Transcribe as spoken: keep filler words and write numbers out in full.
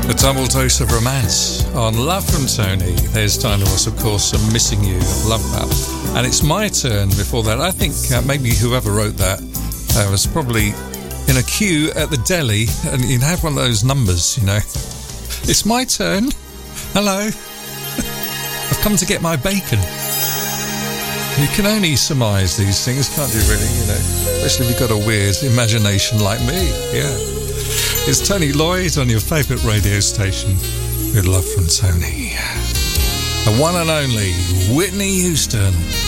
A double dose of romance on Love from Tony. There's Dynamos, of course, and Missing You. Love that. And it's my turn before that. I think uh, maybe whoever wrote that uh, was probably in a queue at the deli, and you'd have one of those numbers, you know. It's my turn. Hello. I've come to get my bacon. You can only surmise these things, can't you, really, you know? Especially if you've got a weird imagination like me, yeah. It's Tony Lloyd on your favourite radio station with Love from Tony. The one and only Whitney Houston.